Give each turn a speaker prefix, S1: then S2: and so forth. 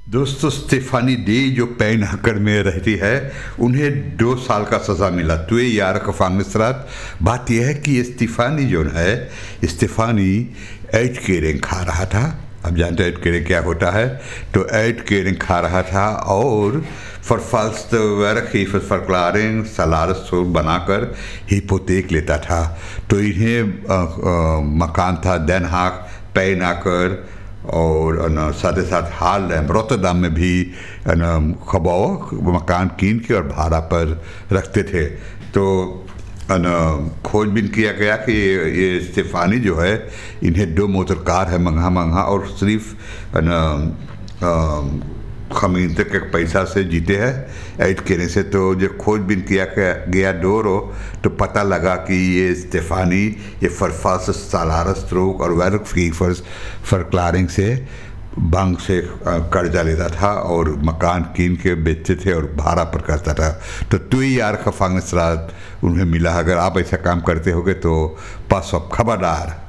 S1: दोस्तों, Stefani day जो pan हकर में रहती है, उन्हें 2 साल का सज़ा मिला। 2 jaar gevangenisstraf। बात यह है कि ये स्टेफानी जो है, स्टेफानी एटकेरिंग खा रहा था। अब जानते हैं एटकेरिंग क्या होता है। तो एटकेरिंग खा रहा था और vervalste werkgeversverklaring salaris बनाकर हिपोथेक लेता था। तो इन्हें मकान था den Haag, पैनाकर और साथ ही साथ हार्लेम रोटरडम में भी खबाव मकान कीन के और भाड़ा पर रखते थे। तो खोजबीन किया गया कि ये स्टेफानी जो है, इन्हें 2 मोटर कार है महंगा महंगा, और सिर्फ खमीन तक के पैसा से जीते हैं ऐड करने से। तो जो खोजबीन किया गया डोरो, तो पता लगा कि ये स्टेफानी ये फरफास सालारस स्ट्रोक और werkgevers verklaring से बैंक से कर्जा लेता था और मकान कीन के बेचते थे और भाड़ा पर करता था। तो 2 jaar gevangenisstraf उन्हें मिला। अगर आप ऐसा काम करते होगे तो पास खबरदार।